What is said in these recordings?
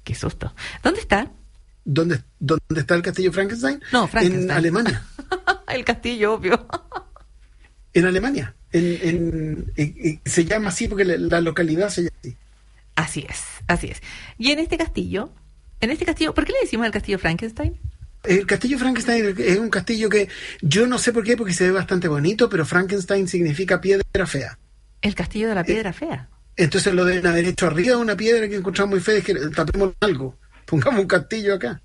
Qué susto. ¿Dónde está? ¿Dónde está el castillo Frankenstein? No, Frankenstein. En Alemania. El castillo, obvio. En Alemania. Se llama así porque la localidad se llama así. Así es. Y en este castillo, ¿por qué le decimos el castillo Frankenstein? El castillo Frankenstein es un castillo que yo no sé por qué, porque se ve bastante bonito, pero Frankenstein significa piedra fea. El castillo de la piedra fea. Entonces lo deben haber hecho arriba de una piedra que encontramos muy fea, es que tapemos algo. Pongamos un castillo acá.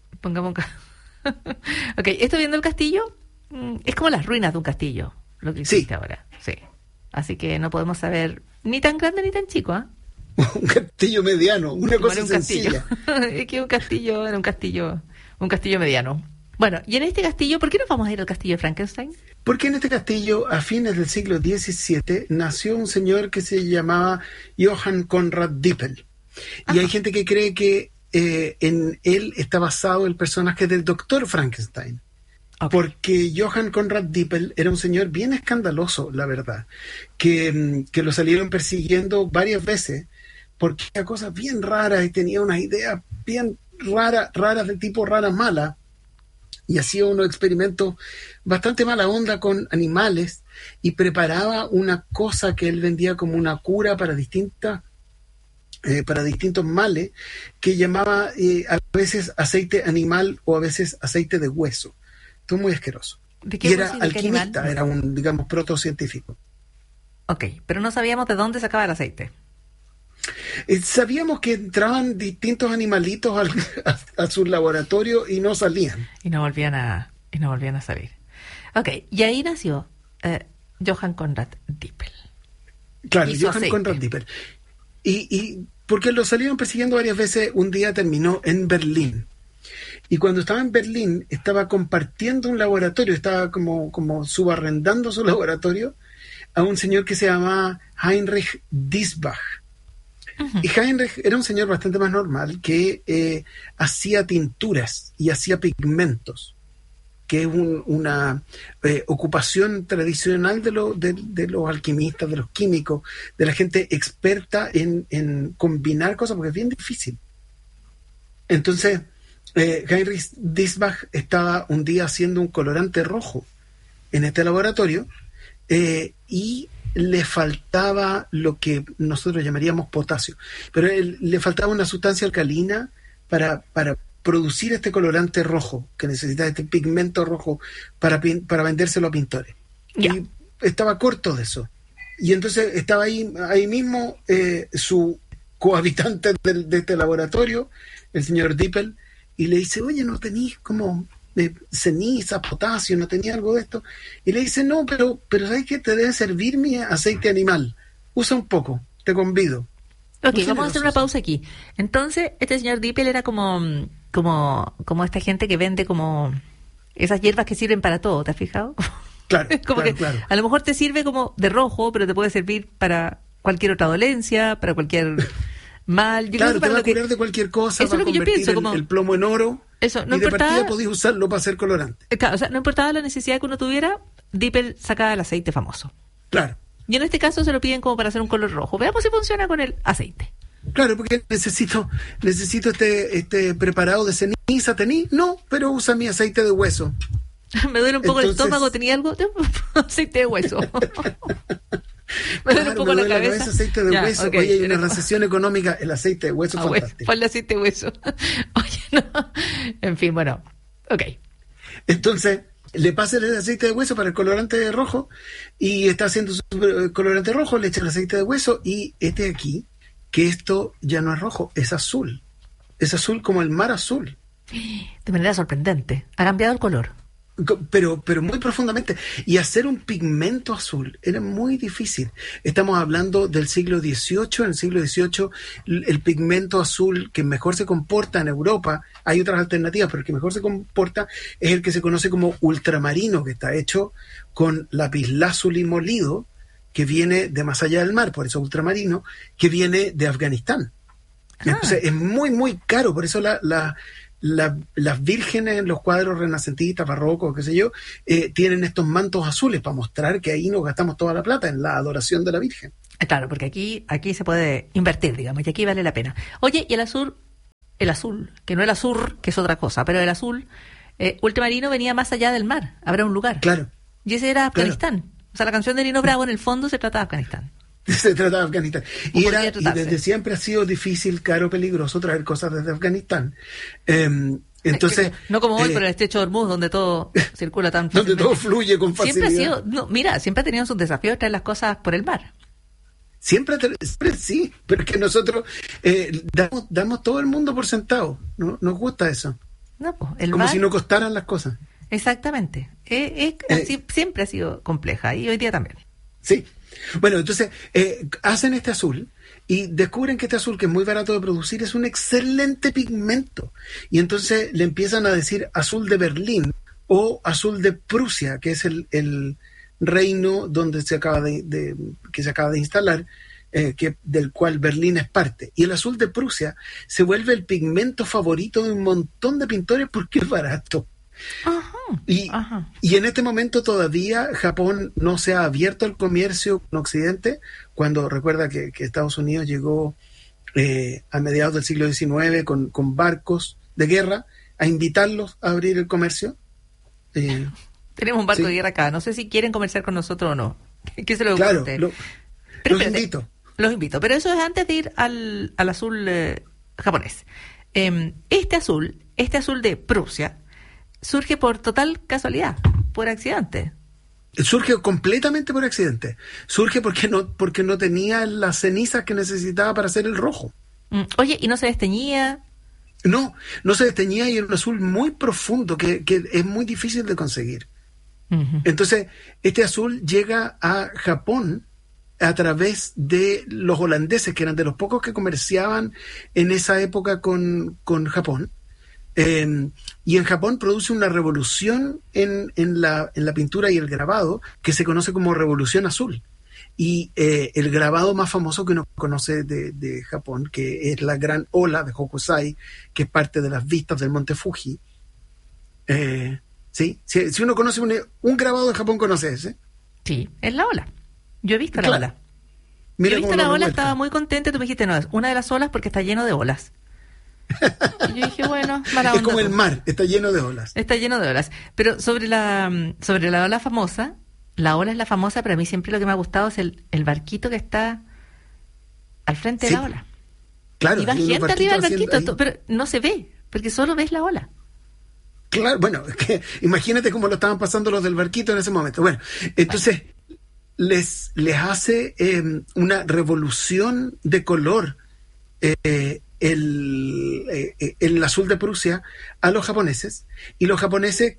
Ok, estoy viendo el castillo. Es como las ruinas de un castillo, lo que hiciste ahora. Sí. Así que no podemos saber ni tan grande ni tan chico, ¿ah? Un castillo mediano, una cosa sencilla. Es que un castillo mediano. Bueno, y en este castillo, ¿por qué nos vamos a ir al castillo de Frankenstein? Porque en este castillo, a fines del siglo XVII, nació un señor que se llamaba Johann Conrad Dippel. Y hay gente que cree que en él está basado el personaje del Doctor Frankenstein. Okay. Porque Johann Conrad Dippel era un señor bien escandaloso, la verdad, que lo salieron persiguiendo varias veces porque hacía cosas bien raras y tenía unas ideas bien raras de tipo raras malas, y hacía unos experimentos bastante mala onda con animales y preparaba una cosa que él vendía como una cura para distintos males, que llamaba a veces aceite animal o a veces aceite de hueso. Esto es muy asqueroso. Y era alquimista, era un, digamos, protocientífico. Ok, pero no sabíamos de dónde sacaba el aceite. Sabíamos que entraban distintos animalitos a su laboratorio y no salían. Y no volvían a salir. Ok, y ahí nació Johann Conrad Dippel. Claro, Johann Conrad Dippel. Y porque lo salieron persiguiendo varias veces, un día terminó en Berlín. Y cuando estaba en Berlín, estaba compartiendo un laboratorio, estaba como subarrendando su laboratorio a un señor que se llamaba Heinrich Diesbach. Uh-huh. Y Heinrich era un señor bastante más normal que hacía tinturas y hacía pigmentos, que es una ocupación tradicional de los alquimistas, de los químicos, de la gente experta en combinar cosas, porque es bien difícil. Entonces, Heinrich Diesbach estaba un día haciendo un colorante rojo en este laboratorio y le faltaba lo que nosotros llamaríamos potasio, pero le faltaba una sustancia alcalina para producir este colorante rojo, que necesitaba este pigmento rojo para vendérselo a pintores. Yeah. Y estaba corto de eso. Y entonces estaba ahí mismo su cohabitante de este laboratorio, el señor Dippel, y le dice, oye, ¿no tenís como ceniza, potasio, no tenía algo de esto? Y le dice, no, pero ¿sabes qué? Te debe servir mi aceite animal. Usa un poco, te convido. Ok, vamos a hacer una pausa aquí. Entonces, este señor Dippel era como esta gente que vende como esas hierbas que sirven para todo, ¿te has fijado? Claro, claro. A lo mejor te sirve como de rojo, pero te puede servir para cualquier otra dolencia, para cualquier mal. Yo claro, te va a curar de cualquier cosa, va a convertir el plomo en oro. Eso, no y de importaba, partida podías usarlo para hacer colorante. Claro, o sea, no importaba la necesidad que uno tuviera, Dippel sacaba el aceite famoso. Claro. Y en este caso se lo piden como para hacer un color rojo. Veamos si funciona con el aceite. Claro, porque necesito este preparado de ceniza, ¿tení? No, pero usa mi aceite de hueso. Me duele un poco el estómago, ¿tenía algo? Aceite de hueso. Me duele un poco la cabeza. Aceite de hueso. Okay, oye, hay una recesión económica, el aceite de hueso es fantástico. ¿Cuál el aceite de hueso? Oye, no. En fin, bueno, ok. Entonces, le pasa el aceite de hueso para el colorante rojo y está haciendo su colorante rojo, le echa el aceite de hueso y aquí, que esto ya no es rojo, es azul. Es azul como el mar azul. De manera sorprendente. Ha cambiado el color. Pero muy profundamente. Y hacer un pigmento azul era muy difícil. Estamos hablando del siglo XVIII. En el siglo XVIII, el pigmento azul que mejor se comporta en Europa, hay otras alternativas, pero el que mejor se comporta es el que se conoce como ultramarino, que está hecho con lapislázuli molido, que viene de más allá del mar, por eso ultramarino, que viene de Afganistán. Entonces es muy, muy caro, por eso las vírgenes en los cuadros renacentistas, barrocos, qué sé yo, tienen estos mantos azules para mostrar que ahí nos gastamos toda la plata en la adoración de la Virgen. Claro, porque aquí se puede invertir, digamos, y aquí vale la pena. Oye, ¿y el azul el azul, que no el azul, que es otra cosa, pero el azul ultramarino venía más allá del mar, habrá un lugar. Claro. Y ese era Afganistán. Claro. O sea, la canción de Nino Bravo en el fondo se trataba de Afganistán. Se trataba de Afganistán. Y desde siempre ha sido difícil, caro, peligroso traer cosas desde Afganistán. Entonces, no como hoy por el estrecho de Hormuz, donde todo circula tan fácilmente. Donde todo fluye con facilidad. Siempre ha tenido sus desafíos traer las cosas por el mar. Siempre sí, pero es que nosotros damos todo el mundo por sentado. ¿No? Nos gusta eso. No, pues, el como mar, si no costaran las cosas. Exactamente. Siempre ha sido compleja y hoy día también. Sí. Bueno, entonces hacen este azul y descubren que este azul, que es muy barato de producir, es un excelente pigmento. Y entonces le empiezan a decir azul de Berlín o azul de Prusia, que es el reino donde se acaba de instalar, del cual Berlín es parte. Y el azul de Prusia se vuelve el pigmento favorito de un montón de pintores porque es barato. Y en este momento todavía Japón no se ha abierto al comercio con Occidente, cuando recuerda que Estados Unidos llegó a mediados del siglo XIX con barcos de guerra a invitarlos a abrir el comercio. Tenemos un barco de guerra acá, no sé si quieren comerciar con nosotros o no. ¿Qué se les ocurre? Claro, los invito. Pero eso es antes de ir al azul japonés. Este azul de Prusia, surge por total casualidad, por accidente. Surge completamente por accidente. Surge porque no tenía las cenizas que necesitaba para hacer el rojo. Oye, ¿y no se desteñía? No se desteñía y era un azul muy profundo que es muy difícil de conseguir. Uh-huh. Entonces, este azul llega a Japón a través de los holandeses, que eran de los pocos que comerciaban en esa época con Japón. Y en Japón produce una revolución en la pintura y el grabado que se conoce como Revolución Azul. Y el grabado más famoso que uno conoce de Japón, que es la gran ola de Hokusai, que es parte de las vistas del monte Fuji. ¿Sí? Si uno conoce un grabado de Japón, conoce ese. Sí, es la ola. Yo he visto la ola. Yo he visto la ola, estaba muy contenta. Tú me dijiste, no, es una de las olas porque está lleno de olas. Y yo dije, bueno, mala onda. Es como el mar, está lleno de olas. Está lleno de olas. Pero sobre la ola famosa, la ola es la famosa, pero a mí siempre lo que me ha gustado es el barquito que está al frente de la ola. Claro. Y va gente arriba del barquito, pero no se ve, porque solo ves la ola. Claro, bueno, es que imagínate cómo lo estaban pasando los del barquito en ese momento. Bueno, entonces les hace una revolución de color el azul de Prusia a los japoneses, y los japoneses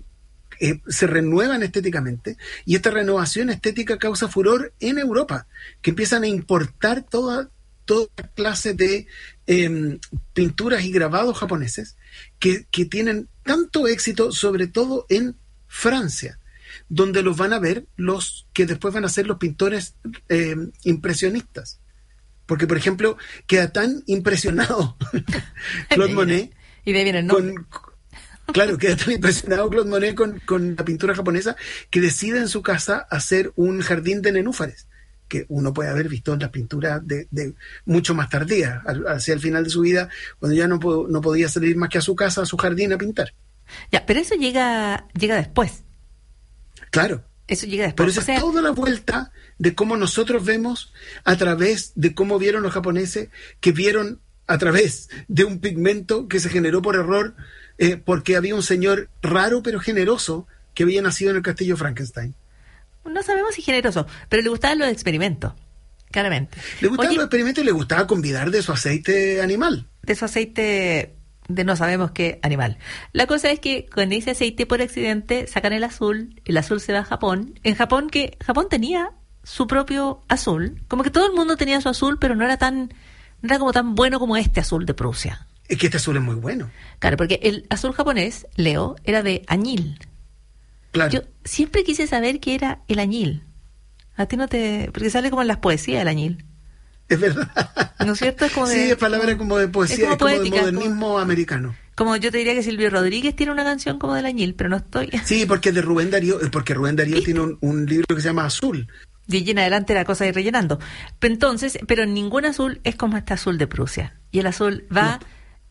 se renuevan estéticamente, y esta renovación estética causa furor en Europa, que empiezan a importar toda clase de pinturas y grabados japoneses que tienen tanto éxito, sobre todo en Francia, donde los van a ver los que después van a ser los pintores impresionistas. Porque, por ejemplo, queda tan impresionado Claude Monet. Y de ahí viene el nombre. Claro, queda tan impresionado Claude Monet con la pintura japonesa que decide en su casa hacer un jardín de nenúfares, que uno puede haber visto en las pinturas de mucho más tardía, hacia el final de su vida, cuando ya no podía salir más que a su casa, a su jardín, a pintar. Ya, pero eso llega después. Claro. Eso llega después. Pero esa es toda la vuelta de cómo nosotros vemos a través de cómo vieron los japoneses, que vieron a través de un pigmento que se generó por error, porque había un señor raro pero generoso que había nacido en el castillo Frankenstein. No sabemos si generoso, pero le gustaban los experimentos, claramente. Le gustaban los experimentos y le gustaba convidar de su aceite animal. De su aceite de no sabemos qué animal. La cosa es que con ese aceite por accidente sacan el azul se va a Japón. En Japón, que Japón tenía su propio azul, como que todo el mundo tenía su azul, pero no era como tan bueno como este azul de Prusia. Es que este azul es muy bueno. Claro, porque el azul japonés, Leo, era de añil. Claro. Yo siempre quise saber qué era el añil. A ti no te... Porque sale como en las poesías el añil. Es verdad. ¿No es cierto? Es como sí, es palabra como de poesía, es como de modernismo americano. Como yo te diría que Silvio Rodríguez tiene una canción como del añil, pero no estoy... Sí, porque de Rubén Darío, tiene un libro que se llama Azul. Y en adelante la cosa de ir rellenando. Pero ningún azul es como este azul de Prusia. Y el azul va